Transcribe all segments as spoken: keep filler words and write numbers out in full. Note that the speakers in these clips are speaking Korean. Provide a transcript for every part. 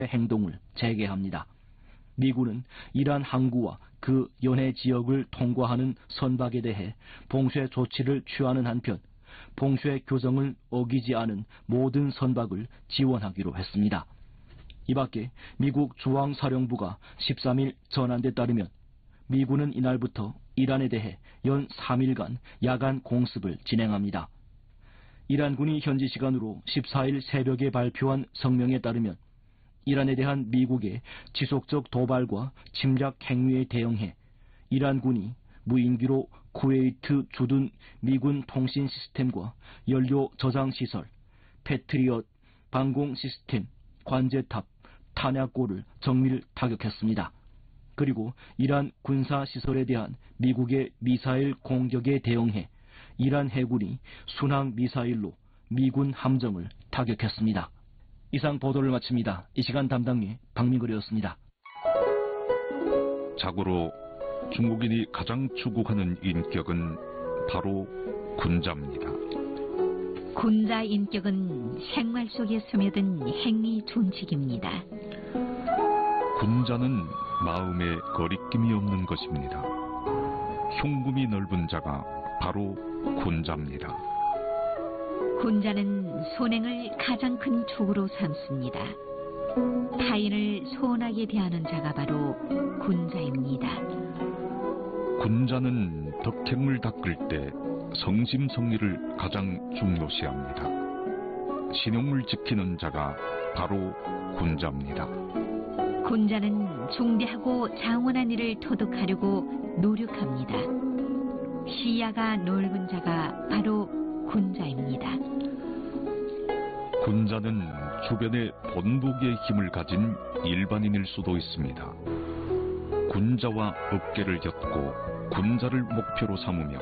행동을 재개합니다. 미군은 이란 항구와 그 연해 지역을 통과하는 선박에 대해 봉쇄 조치를 취하는 한편 봉쇄 규정을 어기지 않은 모든 선박을 지원하기로 했습니다. 이 밖에 미국 중앙사령부가 십삼 일 전한 데 따르면 미군은 이날부터 이란에 대해 연 삼 일간 야간 공습을 진행합니다. 이란군이 현지 시간으로 십사 일 새벽에 발표한 성명에 따르면 이란에 대한 미국의 지속적 도발과 침략 행위에 대응해 이란군이 무인기로 쿠웨이트 주둔 미군 통신 시스템과 연료 저장 시설, 패트리엇 방공 시스템, 관제탑, 탄약고를 정밀 타격했습니다. 그리고 이란 군사 시설에 대한 미국의 미사일 공격에 대응해 이란 해군이 순항 미사일로 미군 함정을 타격했습니다. 이상 보도를 마칩니다. 이 시간 담당의 박민걸이었습니다. 자고로 중국인이 가장 추구하는 인격은 바로 군자입니다. 군자 인격은 생활 속에 스며든 행위 존칙입니다. 군자는 마음에 거리낌이 없는 것입니다. 흉금이 넓은 자가 바로 군자입니다. 군자는 손행을 가장 큰 축으로 삼습니다. 타인을 소원하게 대하는 자가 바로 군자입니다. 군자는 덕행을 닦을 때 성심성의를 가장 중요시합니다. 신용을 지키는 자가 바로 군자입니다. 군자는 중대하고 장원한 일을 토득하려고 노력합니다. 시야가 넓은 자가 바로 군자입니다. 군자는 주변에 본보기의 힘을 가진 일반인일 수도 있습니다. 군자와 어깨를 엮고 군자를 목표로 삼으며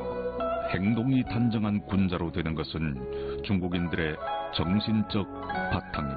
행동이 단정한 군자로 되는 것은 중국인들의 정신적 바탕입니다.